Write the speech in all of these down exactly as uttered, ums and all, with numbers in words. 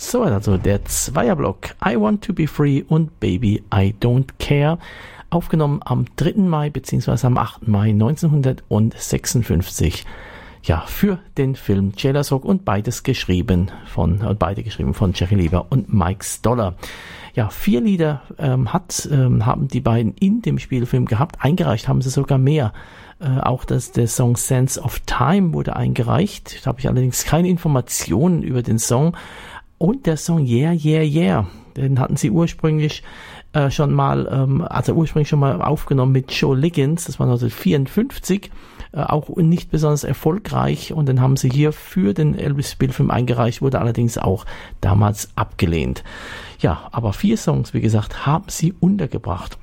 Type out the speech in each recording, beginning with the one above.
So, also der Zweierblock I Want to Be Free und Baby I Don't Care, aufgenommen am dritten Mai bzw. am achten Mai neunzehnhundertsechsundfünfzig. Ja, für den Film Jailers Rock und beides geschrieben von, äh, beide geschrieben von Jerry Leiber und Mike Stoller. Ja, vier Lieder ähm, hat, ähm, haben die beiden in dem Spielfilm gehabt. Eingereicht haben sie sogar mehr. Äh, auch das, der Song Sense of Time wurde eingereicht. Da habe ich allerdings keine Informationen über den Song. Und der Song Yeah, Yeah, Yeah, den hatten sie ursprünglich äh, schon mal, ähm, also ursprünglich schon mal aufgenommen mit Joe Liggins. Das war neunzehnhundertvierundfünfzig. Auch nicht besonders erfolgreich, und dann haben sie hier für den Elvis-Spielfilm eingereicht, wurde allerdings auch damals abgelehnt. Ja, aber vier Songs, wie gesagt, haben sie untergebracht.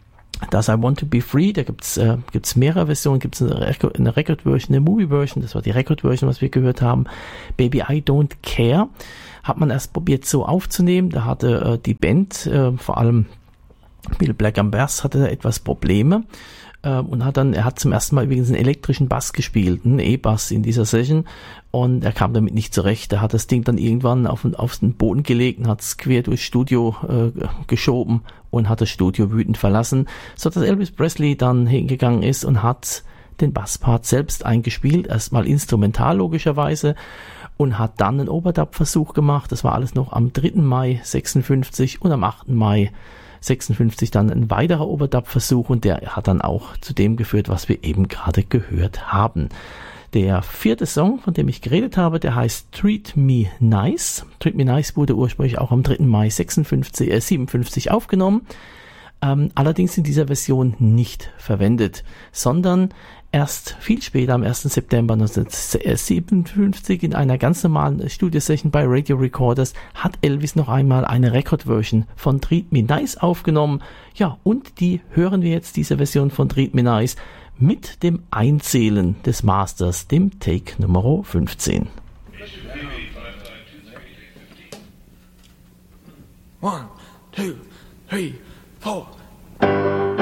Das I Want to Be Free, da gibt's äh, gibt's mehrere Versionen, gibt's eine, Record, eine Record-Version, eine Movie-Version, das war die Record-Version, was wir gehört haben. Baby I Don't Care hat man erst probiert so aufzunehmen, da hatte äh, die Band, äh, vor allem Bill Black am Bass, hatte da etwas Probleme. Und hat dann, er hat zum ersten Mal übrigens einen elektrischen Bass gespielt, einen E-Bass in dieser Session, und er kam damit nicht zurecht. Er hat das Ding dann irgendwann auf, auf den Boden gelegt und hat es quer durchs Studio äh, geschoben und hat das Studio wütend verlassen, so dass Elvis Presley dann hingegangen ist und hat den Basspart selbst eingespielt, erstmal instrumental logischerweise, und hat dann einen Overdub-Versuch gemacht. Das war alles noch am dritten Mai sechsundfünfzig, und am achten Mai sechsundfünfzig dann ein weiterer Overdub-Versuch, und der hat dann auch zu dem geführt, was wir eben gerade gehört haben. Der vierte Song, von dem ich geredet habe, der heißt Treat Me Nice. Treat Me Nice wurde ursprünglich auch am dritten Mai sechsundfünfzig, äh, siebenundfünfzig aufgenommen, ähm, allerdings in dieser Version nicht verwendet, sondern erst viel später, am ersten September neunzehnhundertsiebenundfünfzig, in einer ganz normalen Studiosession bei Radio Recorders, hat Elvis noch einmal eine Record-Version von Treat Me Nice aufgenommen. Ja, und die hören wir jetzt, diese Version von Treat Me Nice, mit dem Einzählen des Masters, dem Take Nummer fünfzehn. One, two, three, four.